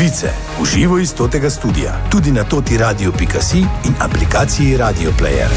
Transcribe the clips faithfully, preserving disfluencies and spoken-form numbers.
Novice v živo iz Totega studia, tudi na toti radio pika si in aplikaciji Radio Player.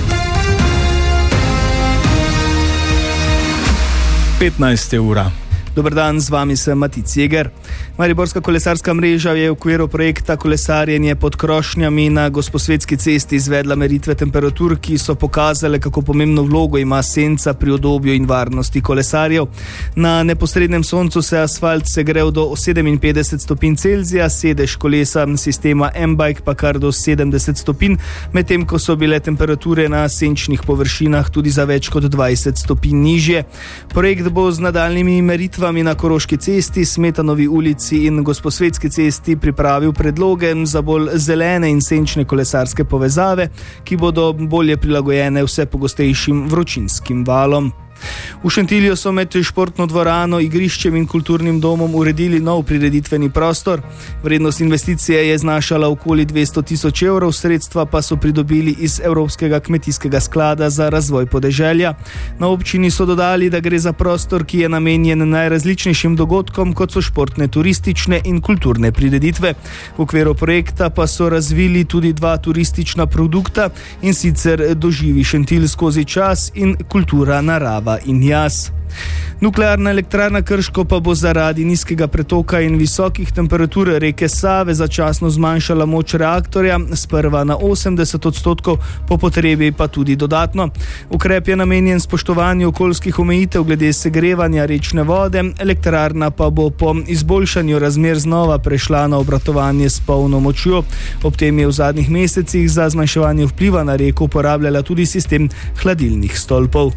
petnajsta ura. Dober dan, z vami sem Matic Jeger. Mariborska kolesarska mreža je v okviru projekta Kolesarjenje pod krošnjami na Gosposvetski cesti izvedla meritve temperatur, ki so pokazale, kako pomembno vlogo ima senca pri udobju in varnosti kolesarjev. Na neposrednem soncu se asfalt segrel do sedeminpetdeset stopinj Celzija, sedež kolesa sistema M-Bike pa kar do sedemdeset stopinj, medtem ko so bile temperature na senčnih površinah tudi za več kot dvajset stopinj nižje. Projekt bo z nadaljnjimi meritvami na Koroški cesti, Smetanovi ulici in Gosposvetski cesti pripravil predloge za bolj zelene in senčne kolesarske povezave, ki bodo bolje prilagojene vse pogostejšim vročinskim valom. V Šentilju so med športno dvorano, igriščem in kulturnim domom uredili nov prireditveni prostor. Vrednost investicije je znašala okoli dvesto tisoč evrov, sredstva pa so pridobili iz Evropskega kmetijskega sklada za razvoj podeželja. Na občini so dodali, da gre za prostor, ki je namenjen najrazličnejšim dogodkom, kot so športne, turistične in kulturne prireditve. V okviru projekta pa so razvili tudi dva turistična produkta, in sicer Doživi Šentilj skozi čas in Kultura narava in jaz. Nuklearna elektrarna Krško pa bo zaradi nizkega pretoka in visokih temperatur reke Save začasno zmanjšala moč reaktorja, sprva na osemdeset odstotkov, po potrebi pa tudi dodatno. Ukrep je namenjen spoštovanju okoljskih omejitev glede segrevanja rečne vode, elektrarna pa bo po izboljšanju razmer znova prešla na obratovanje s polno močjo. Ob tem je v zadnjih mesecih za zmanjševanje vpliva na reko uporabljala tudi sistem hladilnih stolpov.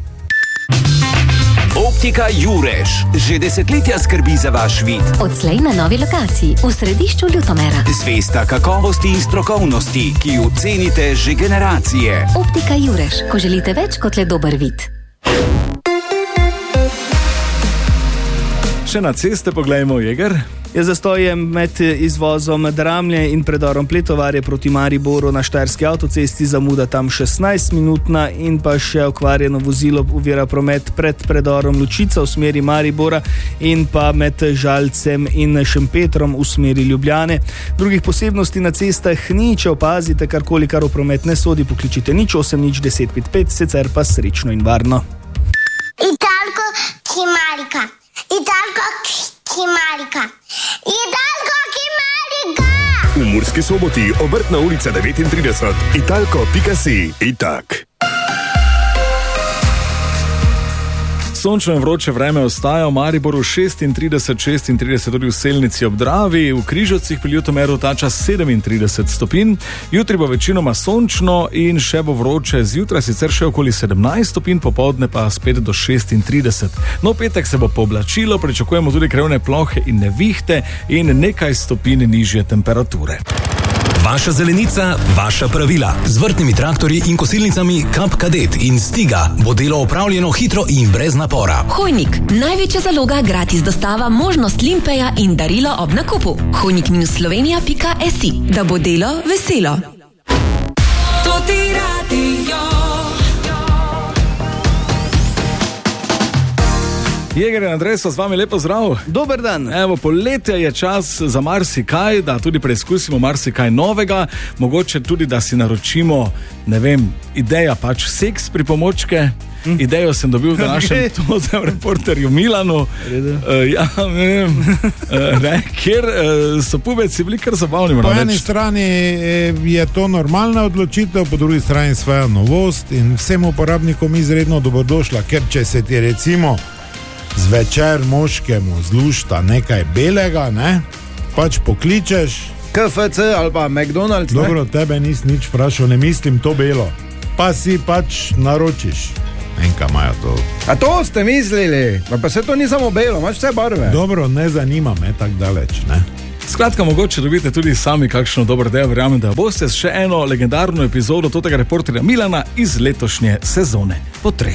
Optika Jurež že desetletja skrbi za vaš vid. Odslej na novi lokaciji v središču Ljutomera. Zvesta kakovosti in strokovnosti, ki jo cenite že generacije. Optika Jurež, ko želite več kot le dober vid. Še na ceste poglejmo, Jeger. Je zastojem med izvozom Dramlje in predorom Pletovarje proti Mariboru na Štajerski avtocesti, zamuda tam šestnajst minutna, in pa še okvarjeno vozilo ovira promet pred predorom Lučica v smeri Maribora in pa med Žalcem in Šempetrom v smeri Ljubljane. Drugih posebnosti na cestah ni, če opazite karkoli, kar v promet ne sodi, pokličite nič osem nič deset pet pet, sicer pa srečno in varno. Italko Kimarika, Italko Kimarika, Italko Kimarika. V Murski Soboti, Obrtna ulica devetintrideset, italko pika si, itak. Sončno in vroče vreme ostaja v Mariboru šestintrideset, šestintrideset, tudi v Selnici ob Dravi, v Križovcih pri Ljutomeru ta čas sedemintrideset stopinj. Jutri bo večinoma sončno in še bo vroče, zjutraj sicer še okoli sedemnajst stopinj, popoldne pa spet do šestintrideset. No, petek se bo pooblačilo, pričakujemo tudi krevne plohe in nevihte in nekaj stopinj nižje temperature. Vaša zelenica, vaša pravila. Z vrtnimi traktorji in kosilnicami Kap Kadet in Stiga bo delo opravljeno hitro in brez napora. Hojnik, največja zaloga, gratis dostava, možnost limpeja in darilo ob nakupu. hojnik minus slovenija pika si, da bo delo veselo. Toti radio. Jeger in Andrej, so z vami lepo zdrav. Dober dan. Evo, poletje je čas za marsikaj, da tudi preizkusimo marsikaj novega, mogoče tudi, da si naročimo, ne vem, ideja pač seks pripomočke. Hm. Idejo sem dobil v našem Tozem reporterju Milanu. Uh, ja, ne vem, uh, ne, kjer uh, so pubeci bili kar zabavni. Po eni strani je to normalna odločitev, po drugi strani svoja novost in vsem uporabnikom izredno dobrodošla, ker če se ti recimo zvečer moškemu zlušta nekaj belega, ne, pač pokličeš K F C ali pa McDonald's. Dobro, ne? Tebe nis nič vprašal, ne mislim to belo, pa si pač naročiš. Enka imajo to. A to ste mislili? Pa se to ni samo belo, imaš vse barve. Dobro, ne zanima me tako daleč, ne. Skratka, mogoče dobite tudi sami kakšno dobro idejo, verjamem, da boste s še eno legendarno epizodo Totega reporterja Milana iz letošnje sezone po treh.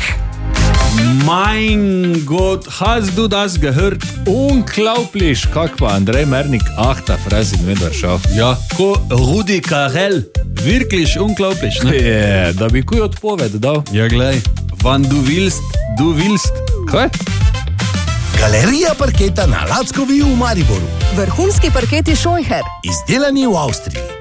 Mein Gott, hast du das gehört? Unglaublich, kak pa Andrej Mernik, ach, ta Frasi, ne vem, da šel. Ja, ko Rudi Carrell, wirklich unglaublich, ne? Je, da bi kuj odpoved dal. Ja, glej, wann du willst, du willst. Kaj? Galerija parketa na Lackovi v Mariboru. Vrhunski parketi Scheucher. Izdelani v Avstriji.